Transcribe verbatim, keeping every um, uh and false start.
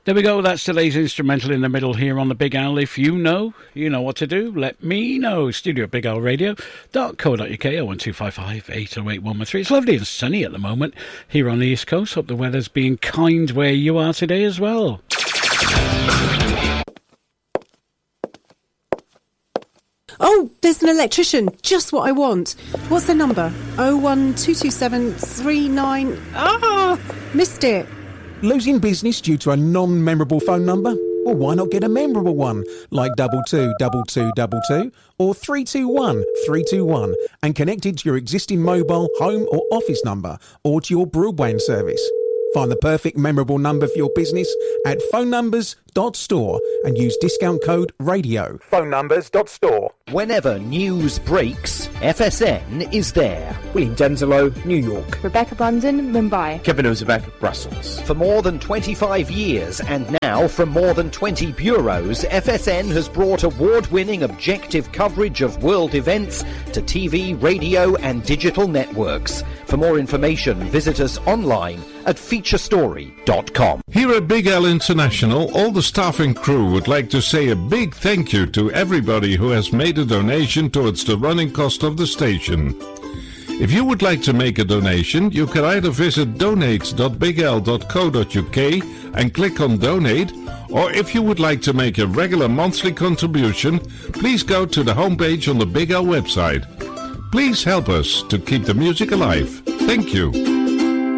There we go, that's today's instrumental in the middle here on the Big Owl. If you know, you know what to do, let me know. Studio at big owl radio dot co dot uk, oh one two five five, eight oh eight, one one three. It's lovely and sunny at the moment here on the East Coast. Hope the weather's being kind where you are today as well. Oh, there's an electrician. Just what I want. What's the number? oh one two two seven three nine... Ah! Missed it. Losing business due to a non-memorable phone number? Well, why not get a memorable one, like double two double two double two or three two one three two one, and connect it to your existing mobile, home or office number, or to your broadband service. Find the perfect memorable number for your business at phone numbers dot store and use discount code radio. phone numbers dot store. Whenever news breaks, F S N is there. William Denzelo, New York. Rebecca Bundon, Mumbai. Kevin Ozebek, Brussels. For more than twenty-five years and now from more than twenty bureaus, F S N has brought award-winning objective coverage of world events to T V, radio and digital networks. For more information, visit us online at feature story dot com. Here at Big L International, all the staff and crew would like to say a big thank you to everybody who has made a donation towards the running cost of the station. If you would like to make a donation, you can either visit donate dot big l dot co dot uk and click on donate, or if you would like to make a regular monthly contribution, please go to the homepage on the Big L website. Please help us to keep the music alive. Thank you.